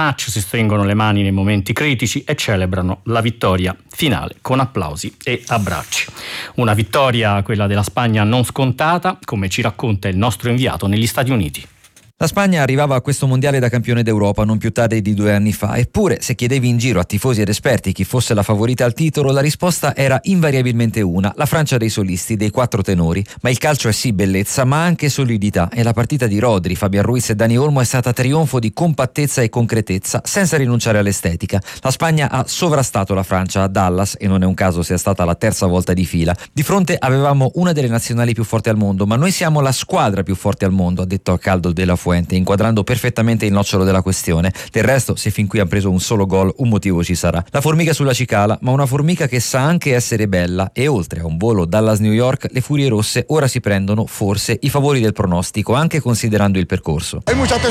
match, si stringono le mani nei momenti critici e celebrano la vittoria finale con applausi e abbracci. Una vittoria, quella della Spagna, non scontata, come ci racconta il nostro inviato negli Stati Uniti. La Spagna arrivava a questo mondiale da campione d'Europa non più tardi di 2 anni fa, eppure se chiedevi in giro a tifosi ed esperti chi fosse la favorita al titolo, la risposta era invariabilmente una: la Francia dei solisti, dei 4 tenori. Ma il calcio è sì bellezza, ma anche solidità, e la partita di Rodri, Fabian Ruiz e Dani Olmo è stata trionfo di compattezza e concretezza, senza rinunciare all'estetica. La Spagna ha sovrastato la Francia a Dallas, e non è un caso sia stata la 3ª volta di fila. Di fronte avevamo una delle nazionali più forti al mondo, ma noi siamo la squadra più forte al mondo, ha detto a caldo De La Fuente, inquadrando perfettamente il nocciolo della questione. Del resto, se fin qui hanno preso un solo gol, un motivo ci sarà. La formica sulla cicala, ma una formica che sa anche essere bella, e oltre a un volo Dallas-New York, le Furie Rosse ora si prendono forse i favori del pronostico, anche considerando il percorso.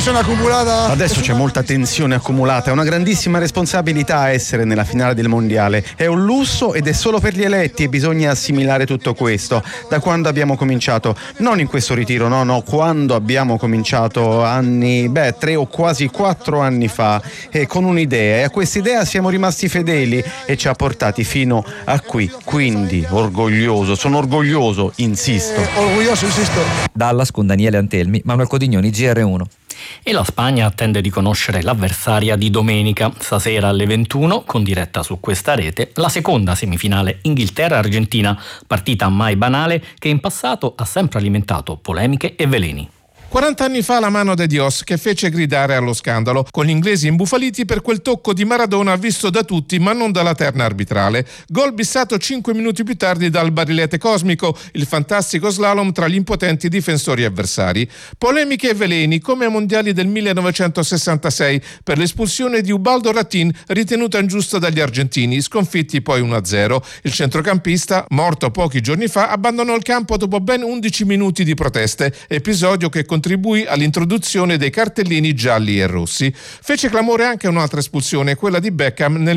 Adesso c'è molta tensione accumulata, è una grandissima responsabilità essere nella finale del mondiale. È un lusso ed è solo per gli eletti, e bisogna assimilare tutto questo. Da quando abbiamo cominciato, non in questo ritiro, no, quando abbiamo cominciato 3 o quasi 4 anni fa, con un'idea, e a quest'idea siamo rimasti fedeli e ci ha portati fino a qui. Quindi sono orgoglioso, insisto. Dallas con Daniele Antelmi, Manuel Codignoni, GR1. E la Spagna attende di conoscere l'avversaria di domenica, stasera alle 21, con diretta su questa rete, la seconda semifinale Inghilterra-Argentina, partita mai banale che in passato ha sempre alimentato polemiche e veleni. 40 anni fa la mano de Dios, che fece gridare allo scandalo, con gli inglesi imbufaliti per quel tocco di Maradona visto da tutti ma non dalla terna arbitrale. Gol bissato 5 minuti più tardi dal barilete cosmico, il fantastico slalom tra gli impotenti difensori avversari. Polemiche e veleni come ai mondiali del 1966 per l'espulsione di Ubaldo Ratin, ritenuta ingiusta dagli argentini, sconfitti poi 1-0. Il centrocampista, morto pochi giorni fa, abbandonò il campo dopo ben 11 minuti di proteste, episodio che contribuì all'introduzione dei cartellini gialli e rossi. Fece clamore anche un'altra espulsione, quella di Beckham nel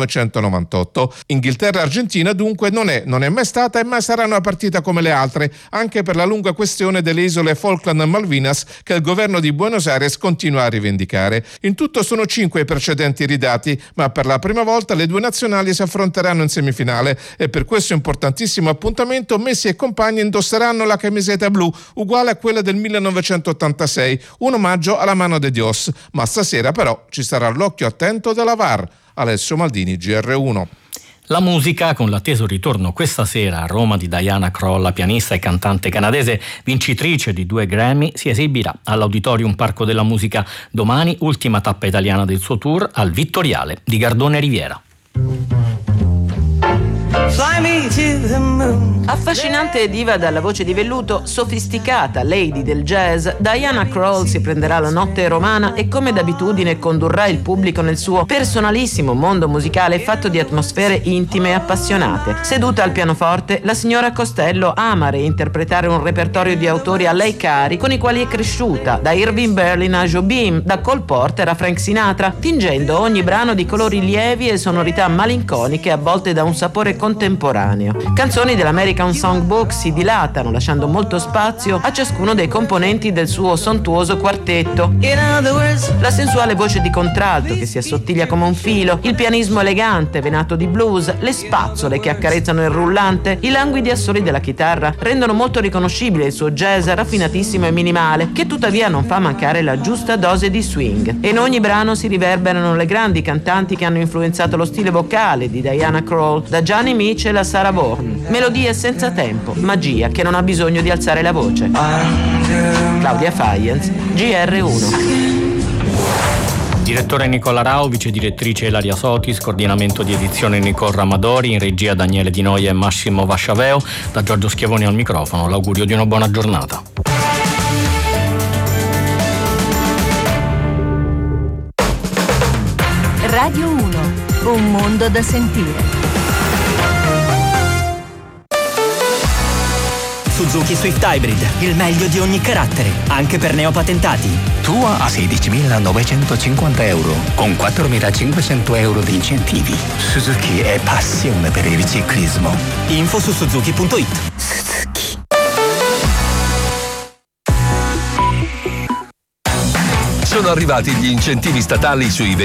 1998. Inghilterra-Argentina dunque non è mai stata e mai sarà una partita come le altre, anche per la lunga questione delle isole Falkland e Malvinas che il governo di Buenos Aires continua a rivendicare. In tutto sono 5 i precedenti ridati, ma per la prima volta le 2 nazionali si affronteranno in semifinale, e per questo importantissimo appuntamento Messi e compagni indosseranno la camiseta blu, uguale a quella del 1986, un omaggio alla mano de Dios. Ma stasera però ci sarà l'occhio attento della VAR. Alessio Maldini, GR1. La musica, con l'atteso ritorno questa sera a Roma di Diana Krall, la pianista e cantante canadese vincitrice di 2 Grammy, si esibirà all'Auditorium Parco della Musica domani, ultima tappa italiana del suo tour al Vittoriale di Gardone Riviera. Affascinante diva dalla voce di velluto, sofisticata lady del jazz, Diana Krall si prenderà la notte romana e come d'abitudine condurrà il pubblico nel suo personalissimo mondo musicale fatto di atmosfere intime e appassionate. Seduta al pianoforte, la signora Costello ama reinterpretare un repertorio di autori a lei cari con i quali è cresciuta, da Irving Berlin a Jobim, da Cole Porter a Frank Sinatra, tingendo ogni brano di colori lievi e sonorità malinconiche avvolte da un sapore contemporaneo. Canzoni dell'American Songbook si dilatano, lasciando molto spazio a ciascuno dei componenti del suo sontuoso quartetto. La sensuale voce di contralto che si assottiglia come un filo, il pianismo elegante venato di blues, le spazzole che accarezzano il rullante, i languidi assoli della chitarra rendono molto riconoscibile il suo jazz raffinatissimo e minimale, che tuttavia non fa mancare la giusta dose di swing. E in ogni brano si riverberano le grandi cantanti che hanno influenzato lo stile vocale di Diana Krall, da Johnny Mitchell a Sarah Vaughan. Melodie senza tempo, magia che non ha bisogno di alzare la voce. Claudia Faienz, GR1. Direttore Nicola Rao, vice direttrice Ilaria Sotis, coordinamento di edizione Nicole Ramadori, in regia Daniele Di Noia e Massimo Vasciaveo. Da Giorgio Schiavoni al microfono, l'augurio di una buona giornata. Radio 1, un mondo da sentire. Suzuki Swift Hybrid, il meglio di ogni carattere, anche per neopatentati. Tua a 16.950 euro, con 4.500 euro di incentivi. Suzuki è passione per il ciclismo. Info su suzuki.it. Suzuki. Sono arrivati gli incentivi statali sui